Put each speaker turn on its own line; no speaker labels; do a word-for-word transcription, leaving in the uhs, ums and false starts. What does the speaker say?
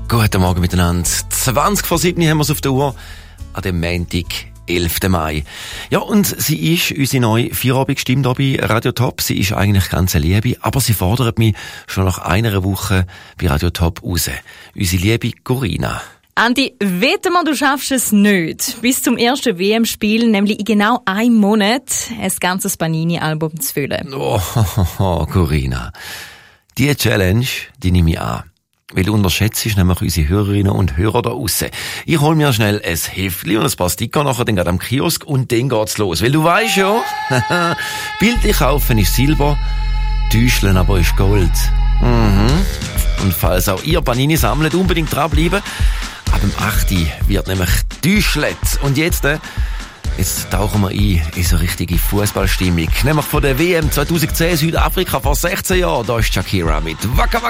Guten Morgen miteinander. zwanzig vor sieben haben wir es auf der Uhr, an dem Montag, elften Mai. Ja, und sie ist unsere neue Feierabendstimme hier bei Radio Top. Sie ist eigentlich ganz eine Liebe, aber sie fordert mich schon nach einer Woche bei Radio Top raus. Unsere liebe Corinna.
Andi, wette mal, du schaffst es nicht, bis zum ersten W M-Spiel, nämlich in genau einem Monat, ein ganzes Panini-Album zu füllen.
Oh, Corinna. Die Challenge, die nehme ich an. Weil du unterschätzt nämlich unsere Hörerinnen und Hörer da draussen. Ich hol mir schnell ein Heftli und ein paar Sticker nachher dann gerade am Kiosk und dann geht's los. Weil du weisst ja, bildlich kaufen ist Silber, täuscheln aber ist Gold. Mhm. Und falls auch ihr Panini sammelt, unbedingt dranbleiben. Ab dem achten wird nämlich täuschelt. Und jetzt, äh, jetzt tauchen wir ein in so richtige Fußballstimmung. Nämlich von der W M zweitausendzehn Südafrika vor sechzehn Jahren. Da ist Shakira mit Waka Waka.